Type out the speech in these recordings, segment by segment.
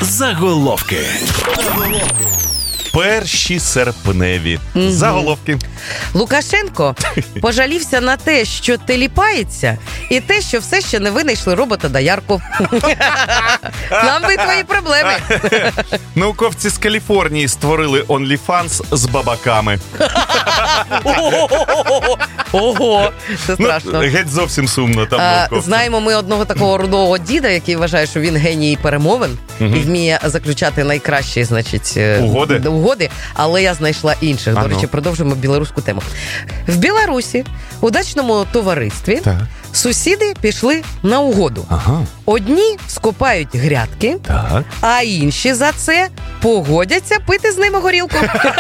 Заголовки. Перші серпневі. Заголовки. Лукашенко пожалівся на те, що теліпається, і те, що все ще не винайшли робота-доярку. Нам би твої проблеми. Науковці з Каліфорнії створили OnlyFans з бабаками. Ого, це страшно. Геть зовсім сумно там науковці. Знаємо ми одного такого рудого діда, який вважає, що він геній перемовин і вміє заключати найкращі, значить, угоди, але я знайшла інших. До речі, продовжуємо білоруську тему. В Білорусі у дачному товаристві сусіди пішли на угоду. Одні скопають грядки, а інші за це погодяться пити з ними горілку.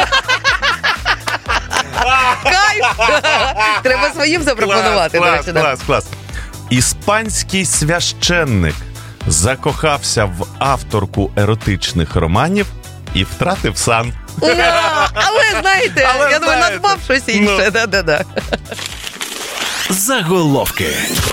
Кайф! Треба своїм запропонувати. Клас. Іспанський священник закохався в авторку еротичних романів і втратив сан. Але знаєте, я думаю, надбав щось інше. Да. Заголовки.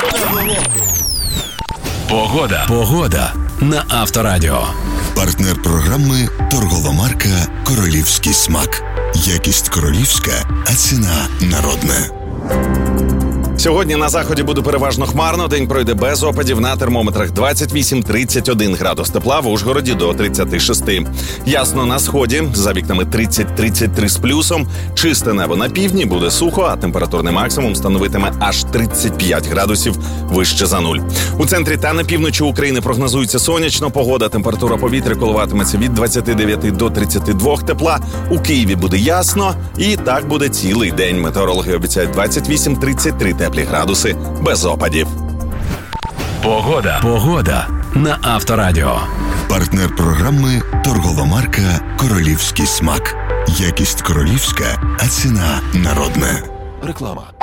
Погода на Авторадіо. Партнер програми торгова марка «Королівський смак». Якість королівська, а ціна народна. Сьогодні на заході буде переважно хмарно, день пройде без опадів, на термометрах 28-31 градус тепла, в Ужгороді до 36. Ясно на сході, за вікнами 30-33 з плюсом, чисте небо на півдні, буде сухо, а температурний максимум становитиме аж 35 градусів вище за нуль. У центрі та на півночі України прогнозується сонячна погода, температура повітря коливатиметься від 29 до 32 тепла, у Києві буде ясно, і так буде цілий день. Метеорологи обіцяють 28-33 теплі градуси без опадів. Погода на Авторадіо. Партнер програми торгова марка «Королівський смак». Якість королівська, а ціна народна. Реклама.